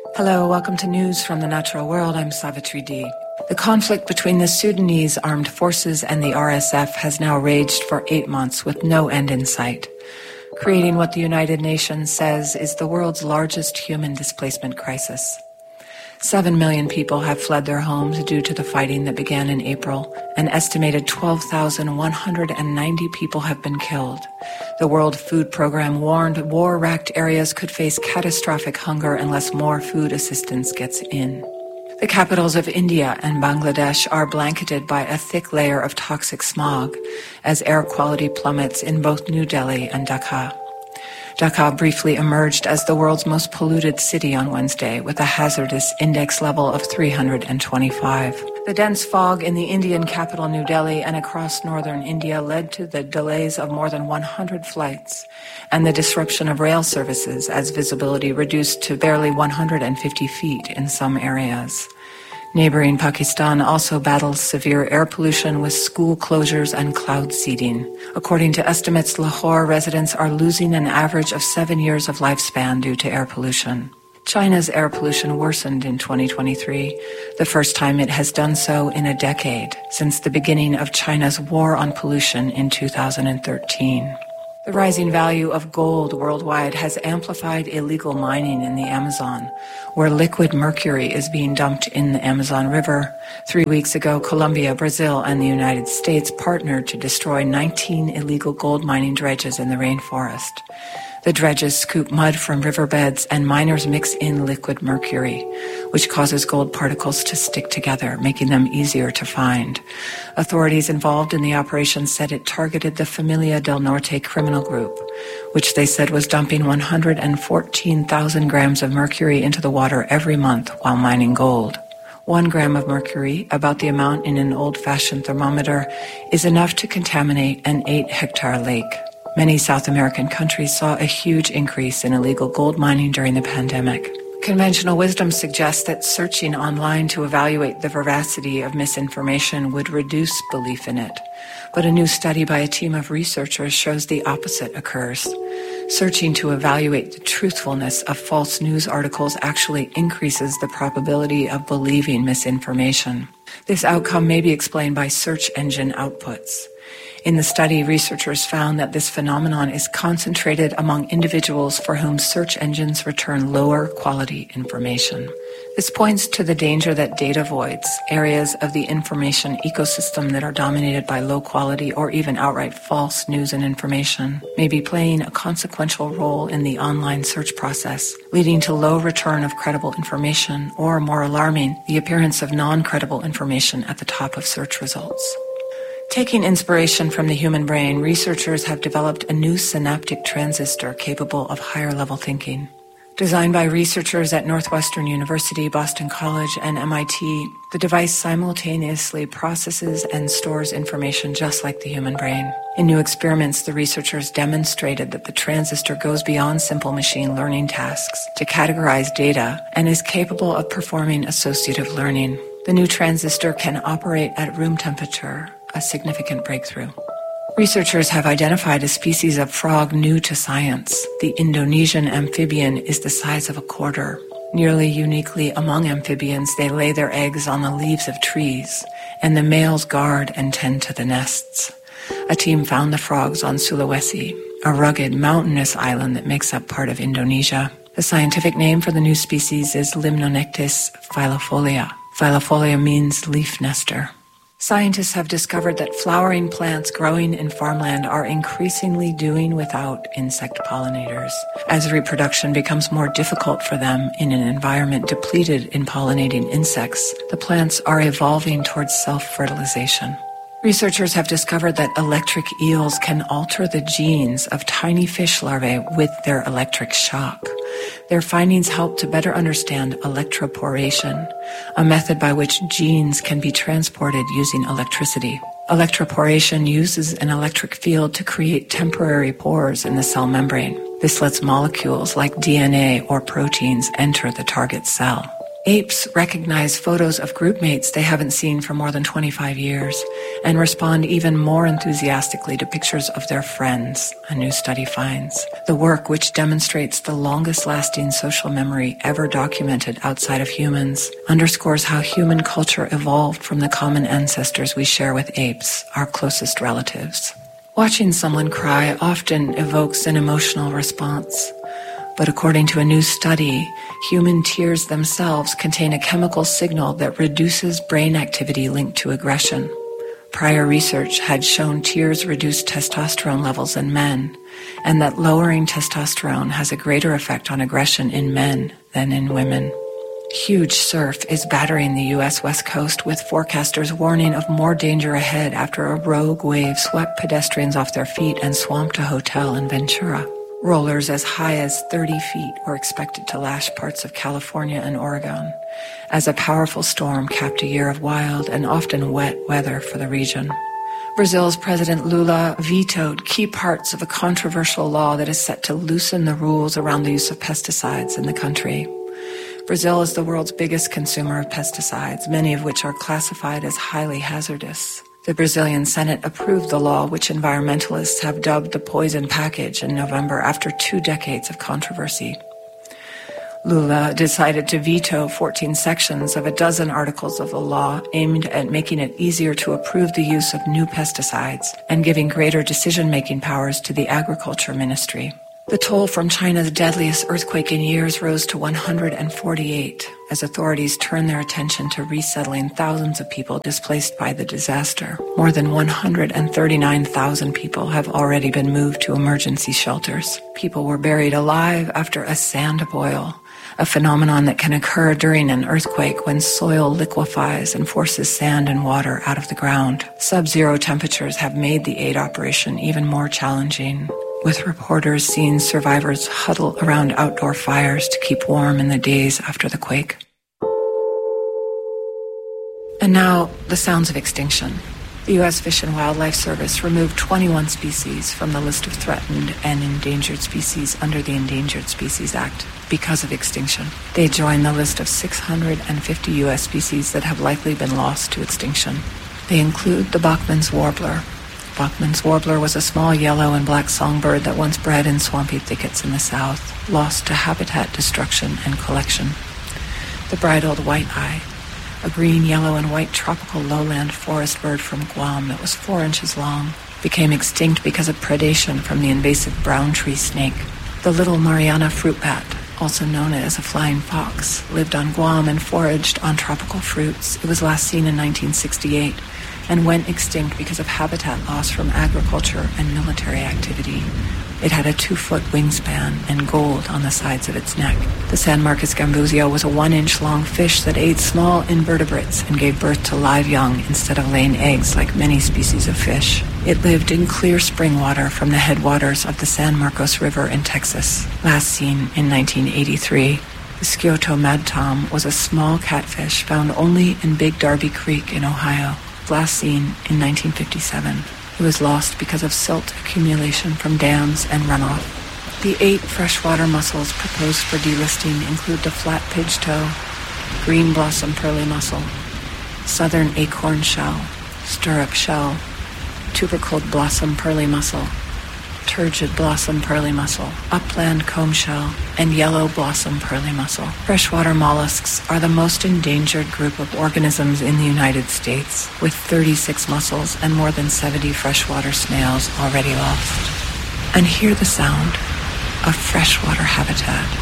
Hello, welcome to News from the Natural World. I'm Savitri D. The conflict between the Sudanese armed forces and the RSF has now raged for 8 months with no end in sight, creating what the United Nations says is the world's largest human displacement crisis. 7 million people have fled their homes due to the fighting that began in April. An estimated 12,190 people have been killed. The World Food Programme warned war-racked areas could face catastrophic hunger unless more food assistance gets in. The capitals of India and Bangladesh are blanketed by a thick layer of toxic smog as air quality plummets in both New Delhi and Dhaka. Dhaka briefly emerged as the world's most polluted city on Wednesday with a hazardous index level of 325. The dense fog in the Indian capital New Delhi and across northern India led to the delays of more than 100 flights and the disruption of rail services as visibility reduced to barely 150 feet in some areas. Neighboring Pakistan also battles severe air pollution with school closures and cloud seeding. According to estimates, Lahore residents are losing an average of 7 years of lifespan due to air pollution. China's air pollution worsened in 2023, the first time it has done so in a decade, since the beginning of China's war on pollution in 2013. The rising value of gold worldwide has amplified illegal mining in the Amazon, where liquid mercury is being dumped in the Amazon River. 3 weeks ago, Colombia, Brazil, and the United States partnered to destroy 19 illegal gold mining dredges in the rainforest. The dredges scoop mud from riverbeds and miners mix in liquid mercury, which causes gold particles to stick together, making them easier to find. Authorities involved in the operation said it targeted the Familia del Norte criminal group, which they said was dumping 114,000 grams of mercury into the water every month while mining gold. 1 gram of mercury, about the amount in an old-fashioned thermometer, is enough to contaminate an 8-hectare lake. Many South American countries saw a huge increase in illegal gold mining during the pandemic. Conventional wisdom suggests that searching online to evaluate the veracity of misinformation would reduce belief in it. But a new study by a team of researchers shows the opposite occurs. Searching to evaluate the truthfulness of false news articles actually increases the probability of believing misinformation. This outcome may be explained by search engine outputs. In the study, researchers found that this phenomenon is concentrated among individuals for whom search engines return lower quality information. This points to the danger that data voids, areas of the information ecosystem that are dominated by low quality or even outright false news and information, may be playing a consequential role in the online search process, leading to low return of credible information or, more alarming, the appearance of non-credible information at the top of search results. Taking inspiration from the human brain, researchers have developed a new synaptic transistor capable of higher-level thinking. Designed by researchers at Northwestern University, Boston College, and MIT, the device simultaneously processes and stores information just like the human brain. In new experiments, the researchers demonstrated that the transistor goes beyond simple machine learning tasks to categorize data and is capable of performing associative learning. The new transistor can operate at room temperature, a significant breakthrough. Researchers have identified a species of frog new to science. The Indonesian amphibian is the size of a quarter. Nearly uniquely among amphibians, they lay their eggs on the leaves of trees, and the males guard and tend to the nests. A team found the frogs on Sulawesi, a rugged, mountainous island that makes up part of Indonesia. The scientific name for the new species is Limnonectes phylofolia. Phylofolia means leaf nester. Scientists have discovered that flowering plants growing in farmland are increasingly doing without insect pollinators. As reproduction becomes more difficult for them in an environment depleted in pollinating insects, the plants are evolving towards self-fertilization. Researchers have discovered that electric eels can alter the genes of tiny fish larvae with their electric shock. Their findings help to better understand electroporation, a method by which genes can be transported using electricity. Electroporation uses an electric field to create temporary pores in the cell membrane. This lets molecules like DNA or proteins enter the target cell. Apes recognize photos of group mates they haven't seen for more than 25 years and respond even more enthusiastically to pictures of their friends, a new study finds. The work, which demonstrates the longest-lasting social memory ever documented outside of humans, underscores how human culture evolved from the common ancestors we share with apes, our closest relatives. Watching someone cry often evokes an emotional response. But according to a new study, human tears themselves contain a chemical signal that reduces brain activity linked to aggression. Prior research had shown tears reduce testosterone levels in men, and that lowering testosterone has a greater effect on aggression in men than in women. Huge surf is battering the U.S. West Coast, with forecasters warning of more danger ahead after a rogue wave swept pedestrians off their feet and swamped a hotel in Ventura. Rollers as high as 30 feet were expected to lash parts of California and Oregon, as a powerful storm capped a year of wild and often wet weather for the region. Brazil's President Lula vetoed key parts of a controversial law that is set to loosen the rules around the use of pesticides in the country. Brazil is the world's biggest consumer of pesticides, many of which are classified as highly hazardous. The Brazilian Senate approved the law, which environmentalists have dubbed the poison package, in November after 2 decades of controversy. Lula decided to veto 14 sections of a dozen articles of the law aimed at making it easier to approve the use of new pesticides and giving greater decision-making powers to the Agriculture Ministry. The toll from China's deadliest earthquake in years rose to 148 as authorities turned their attention to resettling thousands of people displaced by the disaster. More than 139,000 people have already been moved to emergency shelters. People were buried alive after a sand boil, a phenomenon that can occur during an earthquake when soil liquefies and forces sand and water out of the ground. Sub-zero temperatures have made the aid operation even more challenging, with reporters seeing survivors huddle around outdoor fires to keep warm in the days after the quake. And now, the sounds of extinction. The U.S. Fish and Wildlife Service removed 21 species from the list of threatened and endangered species under the Endangered Species Act because of extinction. They join the list of 650 U.S. species that have likely been lost to extinction. They include the Bachman's warbler. Bachman's warbler was a small yellow and black songbird that once bred in swampy thickets in the south, lost to habitat destruction and collection. The bridled white-eye, a green, yellow, and white tropical lowland forest bird from Guam that was 4 inches long, became extinct because of predation from the invasive brown tree snake. The little Mariana fruit bat, also known as a flying fox, lived on Guam and foraged on tropical fruits. It was last seen in 1968 and went extinct because of habitat loss from agriculture and military activity. It had a 2-foot wingspan and gold on the sides of its neck. The San Marcos gambusio was a 1-inch long fish that ate small invertebrates and gave birth to live young instead of laying eggs like many species of fish. It lived in clear spring water from the headwaters of the San Marcos River in Texas, last seen in 1983. The Scioto madtom was a small catfish found only in Big Darby Creek in Ohio, last seen in 1957. It was lost because of silt accumulation from dams and runoff. The 8 freshwater mussels proposed for delisting include the flat pidge-toe, green blossom pearly mussel, southern acorn shell, stirrup shell, tubercled blossom pearly mussel, turgid blossom pearly mussel, upland comb shell, and yellow blossom pearly mussel. Freshwater mollusks are the most endangered group of organisms in the United States, with 36 mussels and more than 70 freshwater snails already lost. And hear the sound of freshwater habitat.